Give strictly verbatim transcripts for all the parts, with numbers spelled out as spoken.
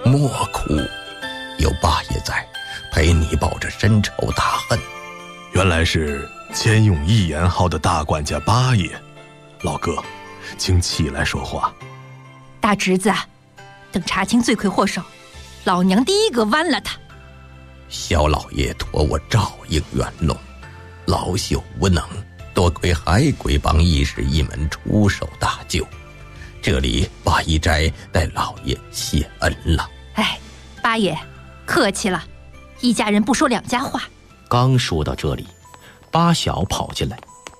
莫哭，有八爷在，陪你报着深仇大恨。 原来是兼用一言号的大管家八爷，老哥，请起来说话。 大侄子，等查清罪魁祸首，老娘第一个剜了他。 萧老爷托我照应元龙，老朽无能，多亏海鬼帮义士一门出手搭救，这里八一斋代老爷谢恩了。 哎，八爷客气了，一家人不说两家话。 刚说到这里，八小跑进来。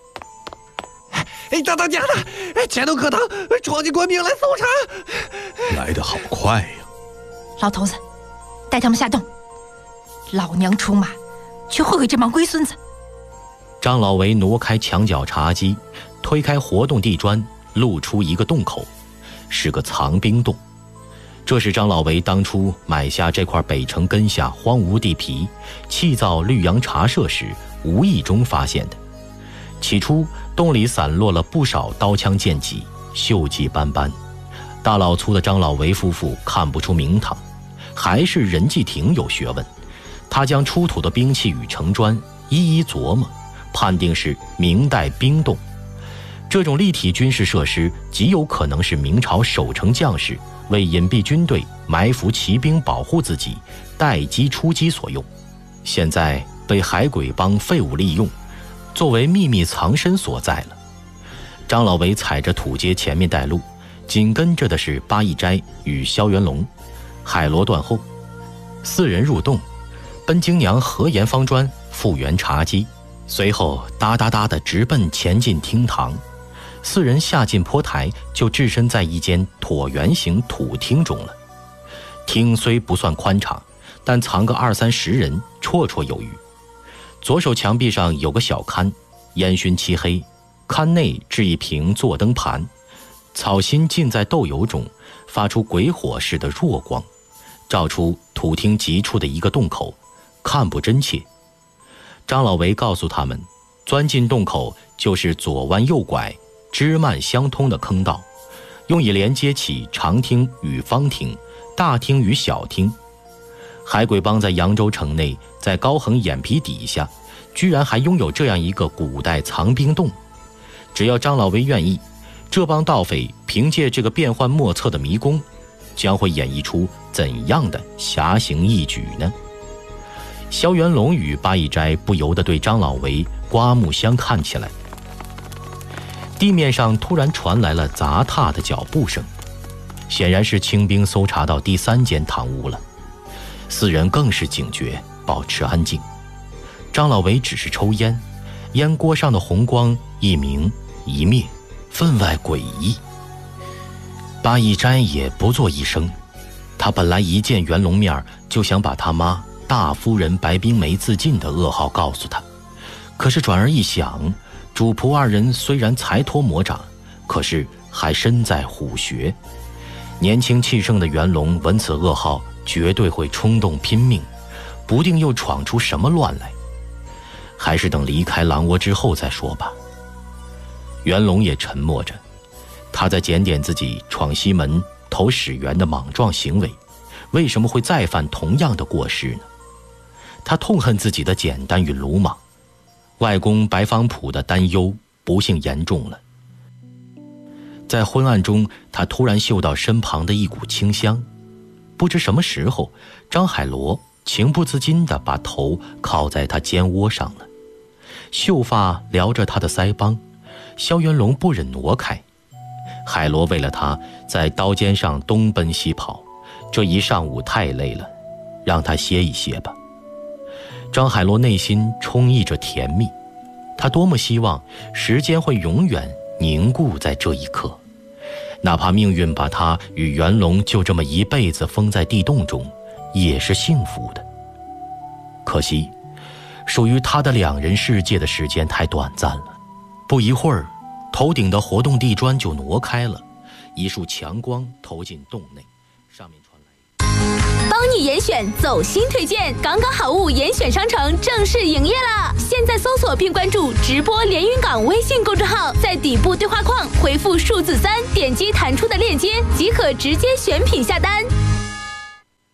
哎，大当家的，哎，前头课堂闯进官兵来搜查， 来得好快呀！ 老头子，带他们下洞，老娘出马，去会会这帮龟孙子。 张老维挪开墙角茶几，推开活动地砖，露出一个洞口，是个藏兵洞。这是张老维当初买下这块北城根下荒芜地皮，砌造绿杨茶社时无意中发现的。起初洞里散落了不少刀枪剑戟，锈迹斑斑，大老粗的张老维夫妇看不出名堂，还是任继廷有学问。他将出土的兵器与城砖一一琢磨，判定是明代兵洞。这种立体军事设施极有可能是明朝守城将士为隐蔽军队、埋伏骑兵、保护自己、待机出击所用，现在被海鬼帮废物利用，作为秘密藏身所在了。张老维踩着土阶前面带路，紧跟着的是八一斋与萧元龙。海螺断后，四人入洞，奔京娘合研方砖，复原茶几，随后哒哒哒地直奔前进厅堂。四人下进坡台，就置身在一间椭圆形土厅中了。厅虽不算宽敞，但藏个二三十人绰绰有余。左手墙壁上有个小龛，烟熏漆黑，龛内置一瓶坐灯盘，草芯浸在豆油中，发出鬼火似的弱光，照出土厅极处的一个洞口，看不真切。张老维告诉他们，钻进洞口就是左弯右拐、枝蔓相通的坑道，用以连接起长厅与方厅、大厅与小厅。海鬼帮在扬州城内，在高横眼皮底下，居然还拥有这样一个古代藏兵洞。只要张老维愿意，这帮盗匪凭借这个变幻莫测的迷宫，将会演绎出怎样的侠行义举呢？萧元龙与八一斋不由得对张老维刮目相看起来。地面上突然传来了杂踏的脚步声，显然是清兵搜查到第三间堂屋了。四人更是警觉，保持安静。张老维只是抽烟，烟锅上的红光一明一灭，分外诡异。八一斋也不作一声，他本来一见袁龙面就想把他妈大夫人白冰梅自尽的噩耗告诉他，可是转而一想，主仆二人虽然才脱魔掌，可是还身在虎穴。年轻气盛的袁龙闻此噩耗，绝对会冲动拼命，不定又闯出什么乱来。还是等离开狼窝之后再说吧。袁龙也沉默着，他在检点自己闯西门投史源的莽撞行为，为什么会再犯同样的过失呢？他痛恨自己的简单与鲁莽。外公白方甫的担忧不幸严重了。在昏暗中，他突然嗅到身旁的一股清香。不知什么时候，张海螺情不自禁地把头靠在他肩窝上了，秀发撩着他的腮帮，萧元龙不忍挪开。海螺为了他在刀尖上东奔西跑，这一上午太累了，让他歇一歇吧。张海螺内心充溢着甜蜜，他多么希望时间会永远凝固在这一刻，哪怕命运把他与袁龙就这么一辈子封在地洞中，也是幸福的。可惜属于他的两人世界的时间太短暂了。不一会儿，头顶的活动地砖就挪开了，一束强光投进洞内，上面传来帮你严选走心推荐，港港好物严选商城正式营业啦！现在搜索并关注直播连云港微信公众号，在底部对话框回复数字三，点击弹出的链接即可直接选品下单。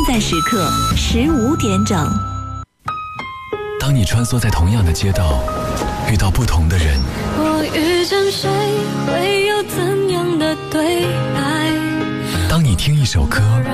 在时刻十五点整。 当你穿梭在同样的街道，遇到不同的人， 我遇见谁会有怎样的对白？ 当你听一首歌，